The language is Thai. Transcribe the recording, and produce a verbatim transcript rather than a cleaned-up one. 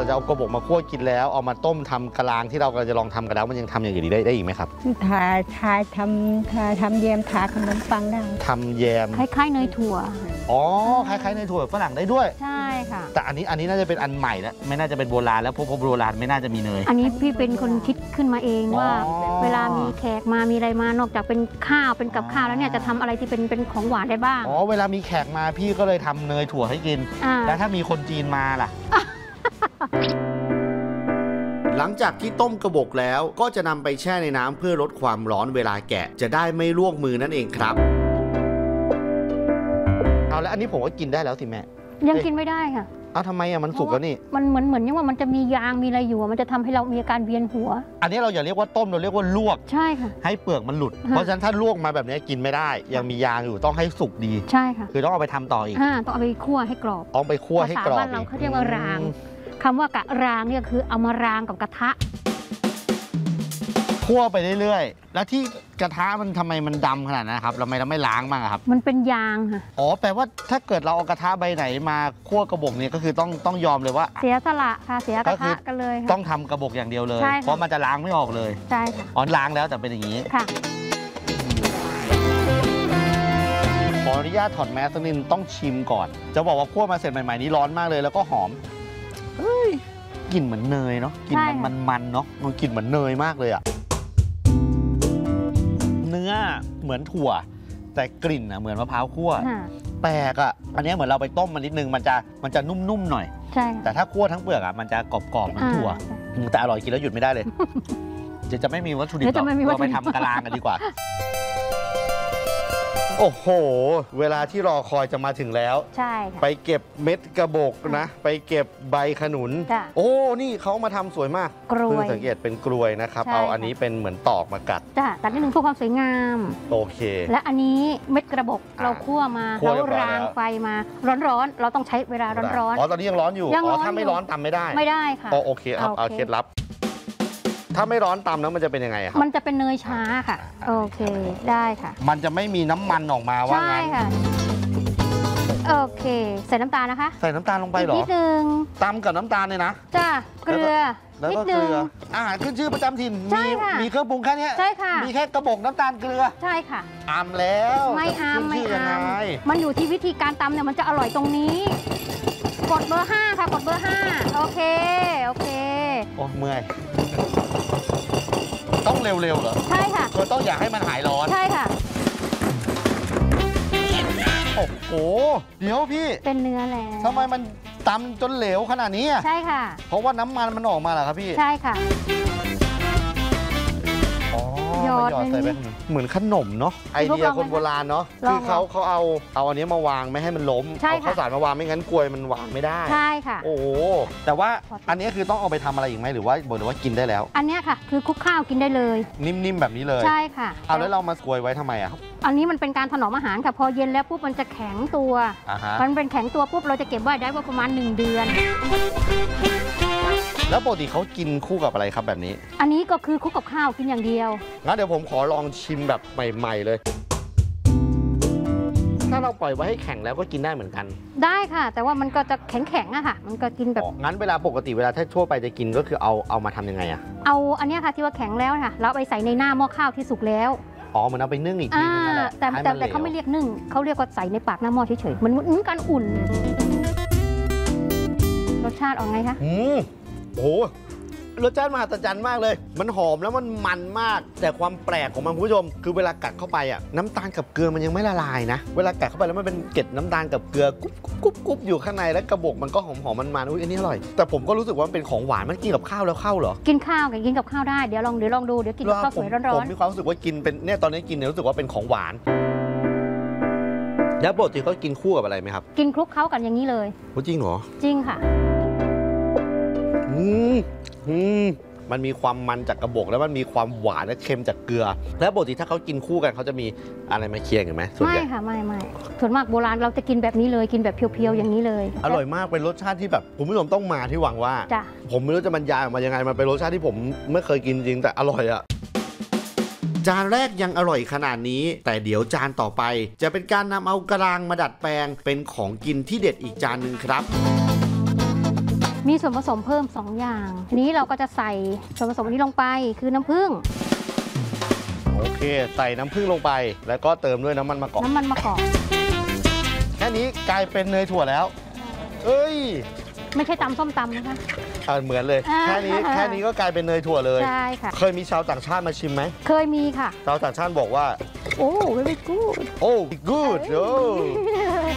จะเอากระบอกมาคั่วกินแล้วเอามาต้มทำกะลางที่เรากำลังจะลองทำกันแล้วมันยังทำอย่างอื่นได้ได้อีกไหมครับทาทาทำทาทำแยมทาขนมปังได้ทำแยมคล้ายๆเนยถั่วอ๋อคล้ายๆเนยถั่วฝรั่งได้ด้วยใช่ค่ะแต่อันนี้อันนี้น่าจะเป็นอันใหม่แล้วไม่น่าจะเป็นโบราณแล้วเพราะโบราณไม่น่าจะมีเนยอันนี้พี่เป็นคนคิดขึ้นมาเองว่าเวลามีแขกมามีอะไรมานอกจากเป็นข้าวเป็นกับข้าวแล้วเนี่ยจะทำอะไรที่เป็นเป็นของหวานได้บ้างอ๋อเวลามีแขกมาพี่ก็เลยทำเนยถั่วให้กินแล้วถ้ามีคนจีนมาล่ะ หลังจากที่ต้มกระบอกแล้วก็จะนำไปแช่ในน้ำเพื่อลดความร้อนเวลาแกะจะได้ไม่ลวกมือนั่นเองครับเอาแล้วอันนี้ผมก็กินได้แล้วสิแม่ยังกินไม่ได้ค่ะเอาทำไมอ่ะมันสุกแล้วนี่มันเหมือนเหมือนยังว่ามันจะมียางมีอะไรอยู่มันจะทำให้เรามีอาการเวียนหัวอันนี้เราอย่าเรียกว่าต้มเราเรียกว่าลวกใช่ค่ะให้เปลือกมันหลุดเพราะฉะนั้นถ้าลวกมาแบบนี้กินไม่ได้ยังมียางอยู่ต้องให้สุกดีใช่ค่ะคือต้องเอาไปทำต่ออีกต้องเอาไปคั่วให้กรอบเอาไปคั่วให้กรอบภาษาบ้านเราเขาเรียกว่ารางคำว่ากะรางเนี่ยคือเอามารางกับกระทะคั่วไปเรื่อยๆแล้วที่กระทะมันทำไมมันดำขนาดนั้นครับเราไม่เราไม่ล้างบ้างครับมันเป็นยางค่ะอ๋อแปลว่าถ้าเกิดเราเอากระทะใบไหนมาคั่วกระบอกนี้ก็คือต้องต้องยอมเลยว่าเสียสละค่ะเสียกระทะกันเลยต้องทำกระบอกอย่างเดียวเลยเพราะมันจะล้างไม่ออกเลยใช่ค่ะอ๋อล้างแล้วแต่เป็นอย่างนี้ค่ะขออนุญาตถอดแมสนิดต้องชิมก่อนจะบอกว่าคั่วมาเสร็จใหม่ๆนี้ร้อนมากเลยแล้วก็หอมเฮ้ยกลิ่นเหมือนเนยเนาะกลิ่นมันมันๆเนาะมันกลิ่นเหมือนเนยมากเลยอะเนื้อเหมือนถั่วแต่กลิ่นอ่ะเหมือนมะพร้าวคั่วแปลกอ่ะอันนี้เหมือนเราไปต้มมันนิดนึงมันจะมันจะนุ่มๆหน่อยใช่แต่ถ้าคั่วทั้งเปลือกอ่ะมันจะกรอบๆเหมือนถั่วแต่อร่อยกินแล้วหยุดไม่ได้เลยจะจะไม่มีวัตถุดิบเราไปทำกะลางกันดีกว่าโอ้โหเวลาที่รอคอยจะมาถึงแล้วใช่ไปเก็บเม็ดกระบอกนะไปเก็บใบขนุนโอ้นี่เขามาทำสวยมากกล้วยสังเกตเป็นกลวยนะครับเอาอันนี้เป็นเหมือนตอกมากัดจ้ะตัดนิดนึงเพื่อความสวยงามโอเคและอันนี้เม็ดกระบอกเราคั่วมาเรารางไฟมาร้อนๆเราต้องใช้เวลาร้อนๆอ๋อตอนนี้ยังร้อนอยู่อ๋อถ้าไม่ร้อนตำไม่ได้ไม่ได้ค่ะโอเคเอาเอาเคล็ดลับถ้าไม่ร้อนตำแล้วมันจะเป็นยังไงครับมันจะเป็นเนยช้าค่ะโอเคได้ค่ะมันจะไม่มีน้ำมันออกมาว่างั้นใช่ค่ะโอเคใส่น้ำตาลนะคะใส่น้ำตาลลงไปเหรอนิดนึงตำกับน้ำตาลเลยนะจ้าเกลือแล้วก็เกลืออาหารขึ้นชื่อประจำถิ่นมีมีเครื่องปรุงแค่นี้ใช่ค่ะมีแค่กระบอกน้ำตาลเกลือใช่ค่ะอามแล้วไม่อามไม่อามมันอยู่ที่วิธีการตำเนี่ยมันจะอร่อยตรงนี้กดเบอร์ห้าค่ะกดเบอร์ห้าโอเคโอเคโอ้เมื่อยต้องเร็วๆเหรอใช่ค่ะคือต้องอยากให้มันหายร้อนใช่ค่ะโอ้โหเดี๋ยวพี่เป็นเนื้อแล้วทำไมมันตำจนเหลวขนาดนี้ใช่ค่ะเพราะว่าน้ำมันมันออกมาเหรอครับพี่ใช่ค่ะยอดใส่ไปเหมือนขนมเนาะไอเดียคนโบราณเนาะคือเขาเขาเอาเอาอันนี้มาวางไม่ให้มันล้มเอาข้าวสารมาวางไม่งั้นกลวยมันวางไม่ได้ใช่ค่ะโอ้แต่ว่าอันนี้คือต้องเอาไปทำอะไรอีกไหมหรือว่าบอกเลยว่ากินได้แล้วอันนี้ค่ะคือคลุกข้าวกินได้เลยนิ่มๆแบบนี้เลยใช่ค่ะเอาแล้วเรามากลวยไว้ทำไมอ่ะอันนี้มันเป็นการถนอมอาหารค่ะพอเย็นแล้วปุ๊บมันจะแข็งตัวมันเป็นแข็งตัวปุ๊บเราจะเก็บไว้ได้ว่าประมาณหนึ่งเดือนแล้วปกติเขากินคู่กับอะไรครับแบบนี้อันนี้ก็คือคู่กับข้าวกินอย่างเดียวงั้นเดี๋ยวผมขอลองชิมแบบใหม่ๆเลยถ้าเราปล่อยไว้ให้แข็งแล้วก็กินได้เหมือนกันได้ค่ะแต่ว่ามันก็จะแข็งๆอะค่ะมันก็กินแบบงั้นเวลาปกติเวลาถ้าทั่วไปจะกินก็คือเอาเอามาทำยังไงอะเอาอันนี้ค่ะที่ว่าแข็งแล้วค่ะเราไปใส่ในหน้าหม้อข้าวที่สุกแล้วอ๋อเหมือนเอาไปนึ่งอีกทีนึงนั่นแหละแต่แต่เขาไม่เรียกนึ่งเขาเรียกว่าใส่ในปากหน้าหม้อเฉยๆมันเหมือนการอุ่นรสชาติออกไงคะอืมโอ้รสชาติมหัศจรรย์มากเลยมันหอมแล้วมันมันมากแต่ความแปลกของมันคุณผู้ชมคือเวลากัดเข้าไปอ่ะน้ำตาลกับเกลือมันยังไม่ละลายนะเวลากัดเข้าไปแล้วมันเป็นเกล็ดน้ำตาลกับเกลือกุ๊บกุ๊บกุ๊บอยู่ข้างในแล้วกระบอกมันก็หอมหอมมันมันอุ้ยอันนี้อร่อยแต่ผมก็รู้สึกว่ามันเป็นของหวานมันกินกับข้าวแล้วเข้าเหรอกินข้าวกับกินกับข้าวได้เดี๋ยวลองเดี๋ยวลองดูเดี๋ยวกินกับข้าวสวยร้อนๆผมมีความรู้สึกว่ากินเป็นเนี่ยตอนนี้กินเนี่ยรู้สึกว่าเป็นของหวานแล้วปกติเขากินคู่กับอะไรไหมครับกินคลุกเคล้ากันอย่างนี้เลยจริงเหรอจริงค่ะอืมอืมมันมีความมันจากกระบอกแล้วมันมีความหวานและเค็มจากเกลือแล้วปกติถ้าเขากินคู่กันเขาจะมีอะไรมาเคียงกันไหมไม่ค่ะไม่ไม่ส่วนมากโบราณเราจะกินแบบนี้เลยกินแบบเพียวๆอย่างนี้เลยอร่อยมากเป็นรสชาติที่แบบคุณผู้ชมต้องมาที่หวังว่าผมไม่รู้จะบรรยายออกมายังไงมันเป็นรสชาติที่ผมไม่เคยกินจริงแต่อร่อยอะจานแรกยังอร่อยขนาดนี้แต่เดี๋ยวจานต่อไปจะเป็นการนำเอากะลางมาดัดแปลงเป็นของกินที่เด็ดอีกจานหนึ่งครับมีส่วนผสมเพิ่มสองอย่างทีนี้เราก็จะใส่ส่วนผสมนี้ลงไปคือน้ำผึ้งโอเค ใส่น้ำผึ้งลงไป แล้วก็เติมด้วยน้ำมันมะกอกน้ำมันมะกอกแค่นี้กลายเป็นเนยถั่วแล้ว เอ้ยไม่ใช่ตำส้มตำนะคะอ่ะเหมือนเลยอ่าแค่นี้แค่นี้ก็กลายเป็นเนยถั่วเลยใช่ค่ะเคยมีชาวต่างชาติมาชิมไหมเคยมีค่ะชาวต่างชาติบอกว่าโอ้ very good โอ้ good โอ้